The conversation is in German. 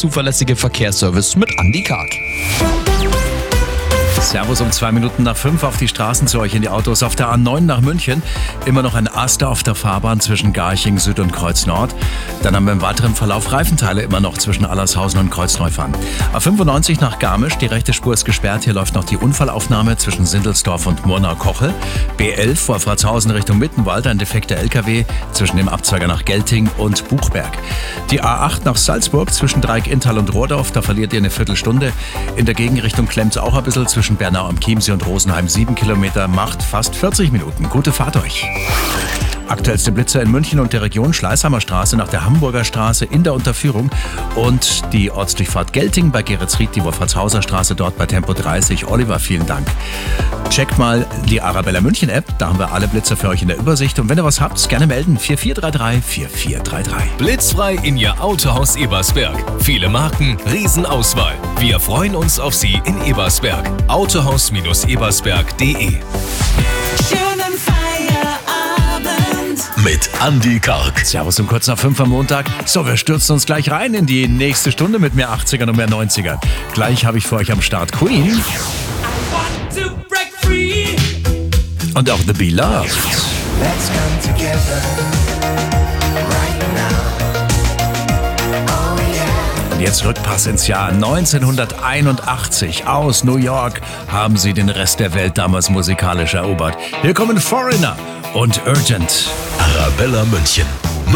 zuverlässige Verkehrsservice mit Andi Karg. Servus, um 2 Minuten nach 5 auf die Straßen zu euch in die Autos. Auf der A9 nach München immer noch ein Aster auf der Fahrbahn zwischen Garching Süd und Kreuz Nord. Dann haben wir im weiteren Verlauf Reifenteile immer noch zwischen Allershausen und Kreuzneufahn. A95 nach Garmisch, die rechte Spur ist gesperrt. Hier läuft noch die Unfallaufnahme zwischen Sindelsdorf und Murnau-Kochel. B11 vor Fratzhausen Richtung Mittenwald, ein defekter LKW zwischen dem Abzweiger nach Gelting und Buchberg. Die A8 nach Salzburg zwischen Dreieck Inntal und Rohrdorf, da verliert ihr eine Viertelstunde. In der Gegenrichtung klemmt es auch ein bisschen zwischen Bernau am Chiemsee und Rosenheim 7 Kilometer, macht fast 40 Minuten. Gute Fahrt euch. Aktuellste Blitzer in München und der Region: Schleißheimer Straße nach der Hamburger Straße in der Unterführung und die Ortsdurchfahrt Gelting bei Geretsried, die Wolfratshauser Straße dort bei Tempo 30. Oliver, vielen Dank. Checkt mal die Arabella München App, da haben wir alle Blitzer für euch in der Übersicht. Und wenn ihr was habt, gerne melden. 4433 4433. Blitzfrei in Ihr Autohaus Ebersberg. Viele Marken, Riesenauswahl. Wir freuen uns auf Sie in Ebersberg. Autohaus-ebersberg.de. Schönen Feierabend Mit Andi Karg. Servus um kurz nach 5 am Montag. So, wir stürzen uns gleich rein in die nächste Stunde mit mehr 80ern und mehr 90ern. Gleich habe ich für euch am Start Queen. Und auch The Beloved. Let's come together right now. Oh yeah. Und jetzt Rückpass ins Jahr 1981. Aus New York haben sie den Rest der Welt damals musikalisch erobert. Hier kommen Foreigner und Urgent. Arabella München.